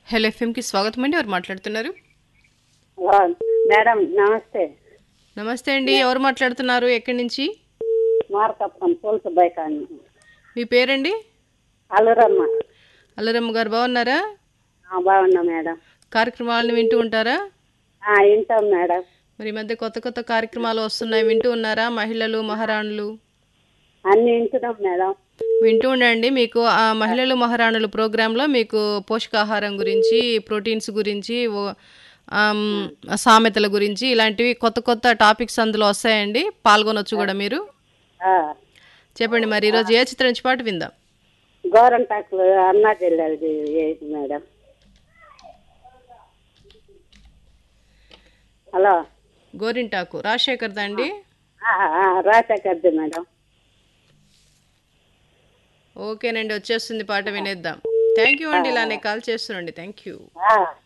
Hello ఎఫ్ఎంకి స్వాగతం అండి. ఎవరు మాట్లాడుతున్నారు? ఆ, మేడం నమస్తే. నమస్తే అండి. ఎవరు మాట్లాడుతున్నారు? ఎక్కడి నుంచి? మార్కప్పం పులుసు బైకాన్ని మీ పేరండి? అల్లురమ్మ. అల్లరమ్మ గారు బాగున్నారా? బాగున్నా మేడం. కార్యక్రమాలను వింటూ ఉంటారా? వింటాం మేడం. మరి ఈ మధ్య కొత్త కొత్త కార్యక్రమాలు వస్తున్నాయి, వింటూ ఉన్నారా? మహిళలు మహారాణులు అన్ని వింటున్నాం మేడం. వింటూ ఉండండి. మీకు ఆ మహిళలు మహారాణులు ప్రోగ్రాంలో మీకు పోషకాహారం గురించి, ప్రోటీన్స్ గురించి, ఆమ్, సామెతల గురించి ఇలాంటివి కొత్త కొత్త టాపిక్స్ అందులో వస్తాయండి. పాల్గొనొచ్చు కూడా మీరు. ఆ, చెప్పండి మరి ఈరోజు ఏ చిత్రం నుంచి పాట విందాం? గోరంటాకులు అన్నా జిల్లాది ఏంటి మేడం? హలో. గోరింటాకు రాజశేఖర్ దండి. రాజశేఖర్ది మేడం. ఓకేనండి, వచ్చేస్తుంది పాట, వినేద్దాం. థ్యాంక్ యూ అండి. ఇలానే కాల్ చేస్తుండండి. Thank you. ఆ.